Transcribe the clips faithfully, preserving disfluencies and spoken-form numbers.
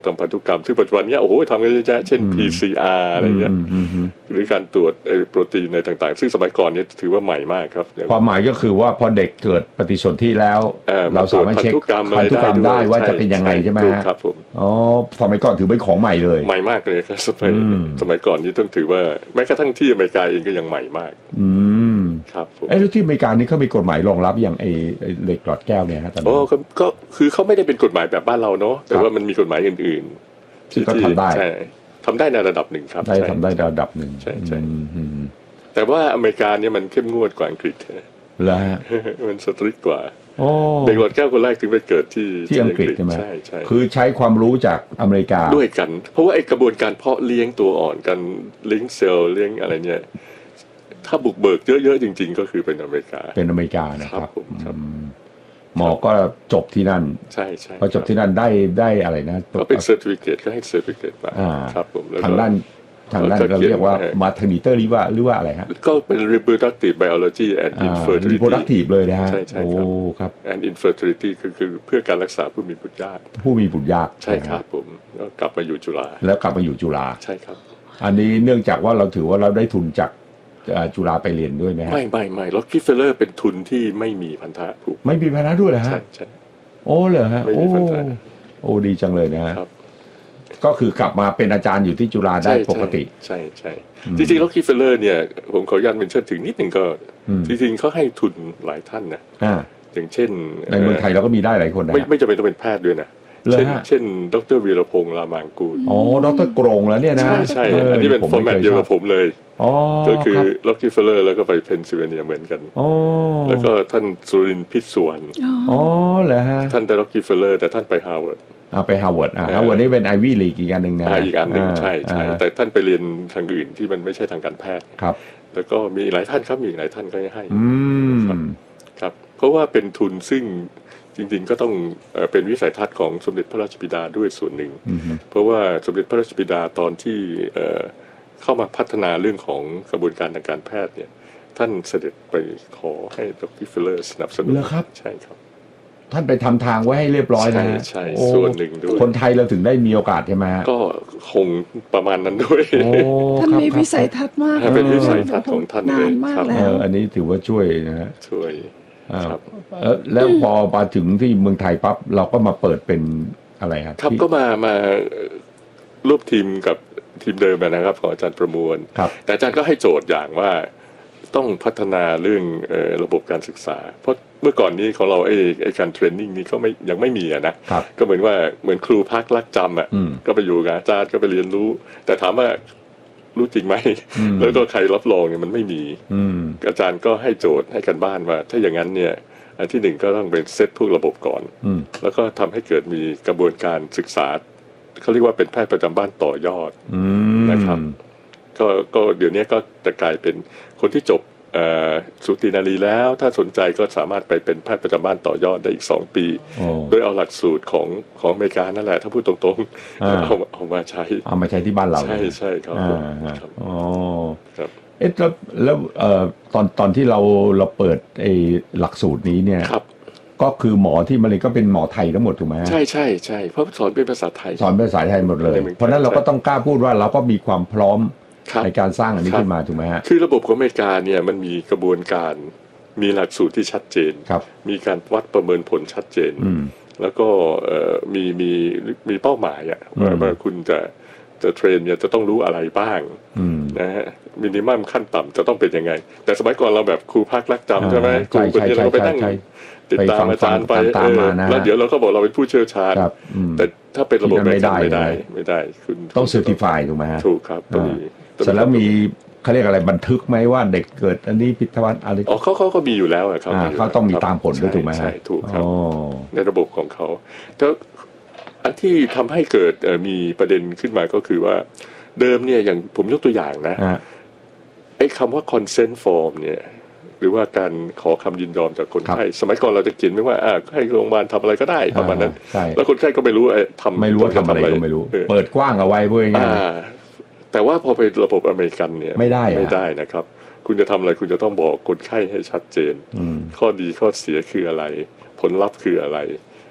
ทำพันธุกรรมซึ่งปัจจุบันนี้โอ้โหทำกันเยอะแยะเช่น พี ซี อาร์ อะไรเงี้ยหรือการตรวจโปรตีนในต่างๆซึ่งสมัยก่อนนี้ถือว่าใหม่มากครับความหมายก็คือว่าพอเด็กเกิดปฏิสนธิแล้วเราสามารถเช็คพันธุกรรมได้ว่าจะเป็นยังไงใช่ไหมครับผมอ๋อสมัยก่อนถือเป็นของใหม่เลยใหม่มากเลยครับสมัยสมัยก่อนนี้ต้องถือว่าแม้กระทั่งที่อเมริกาเองก็ยังใหม่มากอืมครับผมไอ้ที่อเมริกานี่เขามีกฎหมายรองรับอย่างไอ้เหล็กหลอดแก้วเนี่ยฮะตอนนี้โอ้ก็คือเขาไม่ได้เป็นกฎหมายแบบบ้านเราเนาะแต่ว่ามันมีกฎหมายอื่นๆที่ก็ทำได้ทำได้ในระดับหนึ่งครับได้ทำได้ระดับหนึ่งใช่ใช่แต่ว่าอเมริกาเนี่ยมันเข้มงวดกว่าอังกฤษแล้วฮะมันสตริกกว่าเด็กหลอดแก้วคนแรกถึงไปเกิดที่ที่อังกฤษใช่ไหมใช่ใช่คือใช้ความรู้จากอเมริกาด้วยกันเพราะว่าไอ้กระบวนการเพาะเลี้ยงตัวอ่อนกันเลี้ยงเซลล์เลี้ยงอะไรเนี่ยถ้าบุกเบิกเยอะๆจริงๆก็คือเป็นอเมริกาเป็นอเมริกานะครับหมอก็จบที่นั่นใช่ใช่พอจบที่นั่นได้ได้อะไรนะก็เป็นเซอร์ติฟิเคตก็ให้เซอร์ติฟิเคตมาครับผมทางด้านทางด้านเราเรียกว่า maternity หรือว่าหรือว่าอะไรฮะก็เป็น reproductive biology and infertility reproductive เลยนะฮะใช่ใช่ครับ and infertility คือคือเพื่อการรักษาผู้มีบุตรยากผู้มีบุตรยากใช่ครับผมแล้วกลับมาอยู่จุฬาแล้วกลับมาอยู่จุฬาใช่ครับอันนี้เนื่องจากว่าเราถือว่าเราได้ทุนจากจุฬาไปเรียนด้วยไหมฮะไม่ไม่ไม่ล็อกกี้เฟลเลอร์เป็นทุนที่ไม่มีพันธะผูกไม่มีพันธะด้วยเหรอฮะใช่ใช่โอ้เหรอฮะโอ้โอ้ดีจังเลยนะฮะก็คือกลับมาเป็นอาจารย์อยู่ที่จุฬาได้ปกติใช่ใช่จริงๆล็อกกี้เฟลเลอร์เนี่ยผมขออนุญาตเมนชั่นถึงนิดหนึ่งก็จริงๆเขาให้ทุนหลายท่านนะอย่างเช่นในเมืองไทยเราก็มีได้หลายคนนะไม่ไม่จำเป็นต้องเป็นแพทย์ด้วยนะเช่นเช่นดร.วีรพงษ์รามางกูลอ๋อดร.กรงแล้วเนี่ยนะใช่ใช่อันนี้เป็นฟอร์แมตเดียวกับผมเลยก็คือล็อกกี้เฟลเลอร์แล้วก็ไปเพนซิลเวเนียเหมือนกันแล้วก็ท่านสุรินทร์พิศวรอ๋อเหรอฮะท่านได้ล็อกกี้เฟลเลอร์แต่ท่านไปฮาร์วาร์ดอ่าไปฮาร์วาร์ดอ่าฮาร์วาร์ดนี่เป็นไอวี่ลีกอีกอันหนึ่งนะอีกอันหนึ่งใช่ใช่แต่ท่านไปเรียนทางอื่นที่มันไม่ใช่ทางการแพทย์ครับแล้วก็มีหลายท่านครับมีหลายท่านก็ให้อืมครับเพราะว่าเป็นทุนซึ่งจริงๆก็ต้องเป็นวิสัยทัศน์ของสมเด็จพระราชบิดาด้วยส่วนหนึ่งเพราะว่าสมเด็จพระราชบิดาตอนที่เข้ามาพัฒนาเรื่องของกระบวนการทางการแพทย์เนี่ยท่านเสด็จไปขอให้ดร.ฟิลเลอร์สนับสนุนครับใช่ครับท่านไปทำทางไว้ให้เรียบร้อยนะใช่ส่วนหนึ่งด้วยคนไทยเราถึงได้มีโอกาสใช่ไหมก็คงประมาณนั้นด้วยท่านมีวิสัยทัศน์มากเป็นวิสัยทัศน์ของท่านเลยครับอันนี้ถือว่าช่วยนะฮะช่วยแล้วพอมาถึงที่เมืองไทยปั๊บเราก็มาเปิดเป็นอะไรครับครับก็มามาร่วมทีมกับทีมเดิมนะครับของอาจารย์ประมวลแต่อาจารย์ก็ให้โจทย์อย่างว่าต้องพัฒนาเรื่องระบบการศึกษาเพราะเมื่อก่อนนี้ของเราไอ้ไอ้การเทรนนิ่งนี้ก็ไม่ยังไม่มีนะก็เหมือนว่าเหมือนครูพักรักจำอ่ะก็ไปอยู่กับอาจารย์ก็ไปเรียนรู้แต่ถามว่ารู้จริงไหมแล้วก็ใครรับรองเนี่ยมันไม่มีอาจารย์ก็ให้โจทย์ให้กันบ้านว่าถ้าอย่างนั้นเนี่ยอันที่หนึ่งก็ต้องเป็นเซตพวกระบบก่อนแล้วก็ทำให้เกิดมีกระบวนการศึกษาเขาเรียกว่าเป็นแพทย์ประจำบ้านต่อยอดนะครับก็ก็เดี๋ยวนี้ก็จะกลายเป็นคนที่จบสูตินารีแล้วถ้าสนใจก็สามารถไปเป็นแพทย์ประจำบ้านต่อยอดได้อีกสองปีโดยเอาหลักสูตรของของอเมริกานั่นแหละถ้าพูดตรงๆเอาเอามาใช้เอามาใช้ที่บ้านเราใช่ใช่ครับอ๋อครับเอ๊ะแล้วแล้วตอนตอนที่เราเราเปิดไอ้หลักสูตรนี้เนี่ยก็คือหมอที่มาเลยก็เป็นหมอไทยทั้งหมดถูกไหมใช่ใช่ใช่เพราะสอนเป็นภาษาไทยสอนเป็นภาษาไทยหมดเลยเพราะนั้นเราก็ต้องกล้าพูดว่าเราก็มีความพร้อมในการสร้างอันนี้ขึ้นมาถูกไหมฮะคือระบบของอเมริกาเนี่ยมันมีกระบวนการมีหลักสูตรที่ชัดเจนมีการวัดประเมินผลชัดเจนแล้วก็มีมีมีเป้าหมายอะว่าคุณจะจะเทรนเนี่ยจะต้องรู้อะไรบ้างนะฮะมินิมัมขั้นต่ำจะต้องเป็นยังไงแต่สมัยก่อนเราแบบครูพักรักจำใช่ไหมครูคนนี้เราก็ไปนั่งติดตามอาจารย์ไปแล้วเดี๋ยวเราก็บอกเราเป็นผู้เชี่ยวชาญแต่ถ้าเป็นระบบไม่ได้ไม่ได้ไม่ได้คุณต้องเซอร์ติฟายถูกไหมฮะถูกครับตรงนี้เสร็จแล้วมีเขาเรียกอะไรบันทึกไหมว่าเด็กเกิดอันนี้พิทวัตอะไรอ๋อเขาเขาก็มีอยู่แล้วอ่ะเขาเขาต้องมีตามผลด้วยถูกไหมใช่ถูกครับในระบบของเขาแต่อันที่ทำให้เกิดมีประเด็นขึ้นมาก็คือว่าเดิมเนี่ยอย่างผมยกตัวอย่างนะไอ้คำว่า consent form เนี่ยหรือว่าการขอคำยินยอมจากคนไข้สมัยก่อนเราจะเขียนไม่ว่าให้โรงพยาบาลทำอะไรก็ได้ประมาณนั้นแล้วคนไข้ก็ไม่รู้ทำไม่รู้ทำอะไรก็ไม่รู้เปิดกว้างเอาไว้เพื่อง่ายแต่ว่าพอเป็นระบบอเมริกันเนี่ยไม่ได้ไม่ได้นะครับคุณจะทำอะไรคุณจะต้องบอกคนไข้ให้ชัดเจนข้อดีข้อเสียคืออะไรผลลัพธ์คืออะไร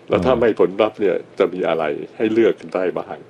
แล้วถ้าไม่ผลลัพธ์เนี่ยจะมีอะไรให้เลือกกันได้บ้าง